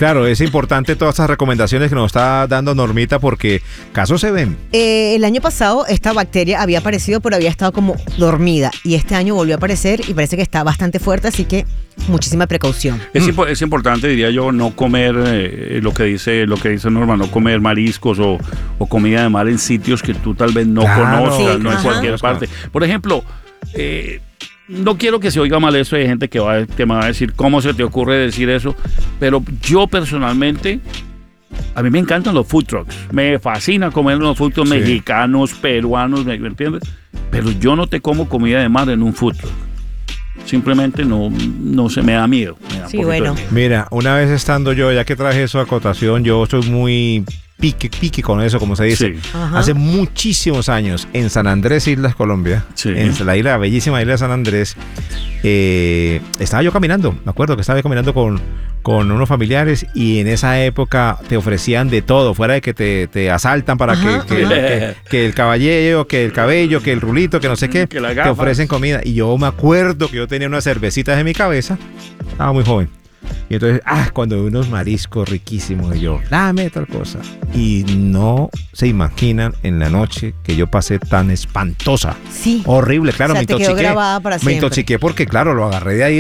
claro, es importante todas estas recomendaciones que nos está dando Normita porque casos se ven. El año pasado esta bacteria había aparecido, pero había estado como dormida. Y este año volvió a aparecer y parece que está bastante fuerte, así que muchísima precaución. Es importante, diría yo, no comer lo que dice Norma, no comer mariscos o comida de mar en sitios que tú tal vez no conozcas, sí, no en cualquier parte. Por ejemplo, no quiero que se oiga mal eso, hay gente que me va a decir, ¿cómo se te ocurre decir eso? Pero yo personalmente, a mí me encantan los food trucks, me fascina comer los food trucks mexicanos, peruanos, ¿me entiendes? Pero yo no te como comida de mar en un food truck. Simplemente no se me da miedo. Sí, bueno. Mira, una vez estando yo, ya que traje eso a acotación, yo soy muy pique con eso, como se dice. Sí. Hace muchísimos años, en San Andrés, Islas Colombia, en la bellísima isla de San Andrés, estaba yo caminando, me acuerdo que estaba yo caminando con unos familiares y en esa época te ofrecían de todo, fuera de que te asaltan para que el caballero, que el cabello, que el rulito, que no sé qué, te ofrecen comida. Y yo me acuerdo que yo tenía unas cervecitas en mi cabeza, estaba muy joven. Y entonces, cuando unos mariscos riquísimos, y yo, dame tal cosa. Y no se imaginan en la noche que yo pasé tan espantosa. Sí. Horrible, claro, o sea, me intoxiqué. Te quedó grabada para siempre. Me intoxiqué porque, claro, lo agarré de ahí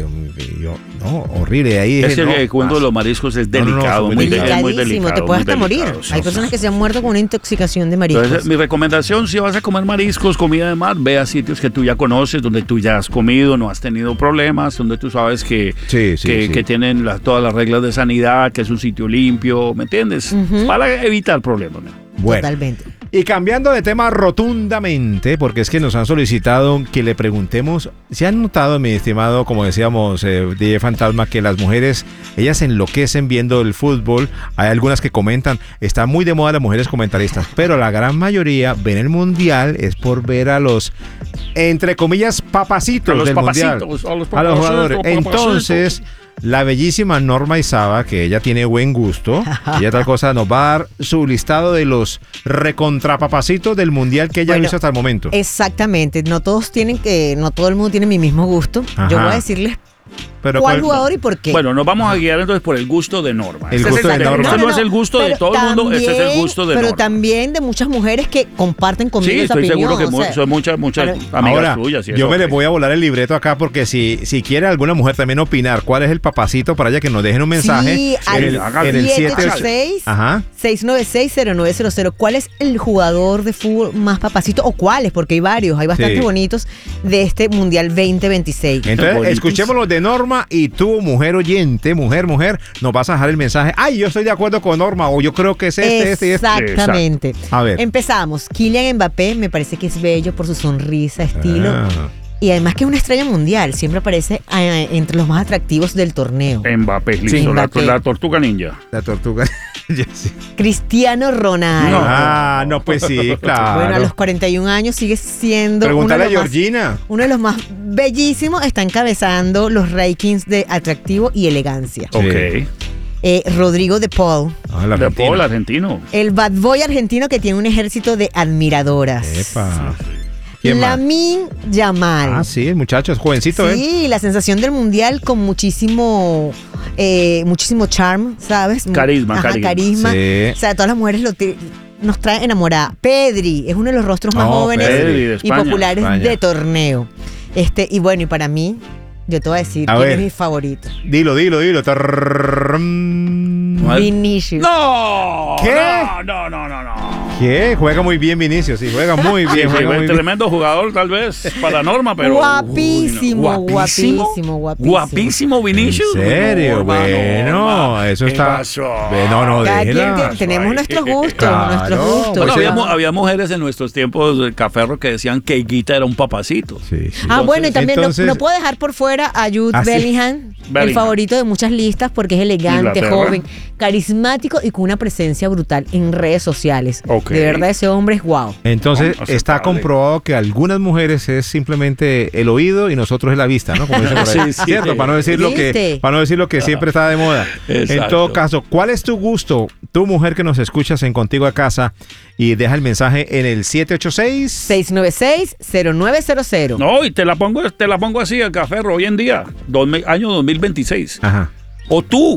horrible. De ahí dije, el cuento de los mariscos es delicado, muy delicado. Te puedes hasta morir. Hay personas que se han muerto con una intoxicación de mariscos. Entonces, mi recomendación, si vas a comer mariscos, comida de mar, ve a sitios que tú ya conoces, donde tú ya has comido, no has tenido problemas, donde tú sabes que tienen todas las reglas de sanidad, que es un sitio limpio, ¿me entiendes? Para evitar problemas. Bueno, totalmente. Y cambiando de tema rotundamente, porque es que nos han solicitado que le preguntemos, ¿se han notado, mi estimado, como decíamos, DJ Fantasma, que las mujeres, ellas enloquecen viendo el fútbol? Hay algunas que comentan, está muy de moda las mujeres comentaristas, pero la gran mayoría ven el mundial es por ver a los, entre comillas, papacitos del mundial, a los jugadores. Entonces, la bellísima Norma Isaba, que ella tiene buen gusto, ella tal cosa nos va a dar su listado de los recontrapapacitos del mundial que ella ha visto hasta el momento. Exactamente, no todo el mundo tiene mi mismo gusto. Ajá. Yo voy a decirles cuál jugador y por qué. Bueno, nos vamos a guiar entonces por el gusto de Norma. El gusto de Norma. Este no es el gusto de todo el mundo, este es el gusto de Norma. Pero también de muchas mujeres que comparten conmigo esa opinión. Sí, estoy seguro que son muchas amigas tuyas. Yo me les voy a volar el libreto acá porque si quiere alguna mujer también opinar cuál es el papacito para ella, que nos dejen un mensaje. Sí, en el 786-696-0900. ¿Cuál es el jugador de fútbol más papacito? ¿O cuáles? Porque hay varios, hay bastante bonitos de este Mundial 2026. Entonces, escuchemos los de Norma y tú, mujer oyente, mujer, nos vas a dejar el mensaje. Ay, yo estoy de acuerdo con Norma, o yo creo que es este. Exactamente. A ver. Empezamos. Kylian Mbappé me parece que es bello por su sonrisa, estilo. Y además que es una estrella mundial. Siempre aparece entre los más atractivos del torneo. Mbappé, listo. Mbappé. La tortuga ninja. La tortuga. Sí. Cristiano Ronaldo. No, pues sí, claro. Bueno, a los 41 años sigue siendo Pregúntale a Georgina. Uno de los más bellísimos. Está encabezando los rankings de atractivo y elegancia. Ok. Rodrigo de Paul. De Paul, argentino. El bad boy argentino que tiene un ejército de admiradoras. Epa. Lamine Yamal. Sí, el muchacho es jovencito, Sí, la sensación del mundial con muchísimo charm, ¿sabes? Carisma. Sí. O sea, todas las mujeres nos traen enamorada. Pedri es uno de los rostros más jóvenes y populares de torneo. Y bueno, y para mí, yo te voy a decir quién es mi favorito. Dilo. Vinicius. ¡No! ¿Qué? No. ¿Qué? Juega muy bien Vinicius, sí, juega muy bien. Tremendo jugador, tal vez, para Norma, pero... Guapísimo Vinicius. ¿En serio? Bueno, eso está... No, déjela. Tenemos nuestros gustos, Claro. Bueno, había mujeres en nuestros tiempos de Caferro que decían que Higuita era un papacito. Sí. Bueno, y también no puedo dejar por fuera a Jude Bellingham, el favorito de muchas listas, porque es elegante, joven, carismático y con una presencia brutal en redes sociales. De verdad, ese hombre es guau. Entonces, está comprobado que algunas mujeres es simplemente el oído y nosotros es la vista, ¿no? Como dicen por ahí. ¿Cierto? Para no decir lo que siempre está de moda. Exacto. En todo caso, ¿cuál es tu gusto? Tu mujer que nos escuchas en Contigo a Casa, y deja el mensaje en el 786-696-0900. No, y te la pongo así, Caferro, hoy en día, año 2026. Ajá. O tú,